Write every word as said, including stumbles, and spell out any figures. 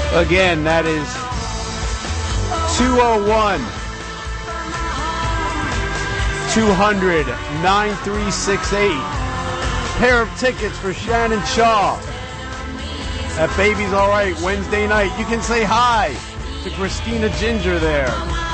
Again, that is two oh one, two hundred, nine three six eight. Pair of tickets for Shannon Shaw at Baby's All Right Wednesday night. You can say hi to Christina Ginger there.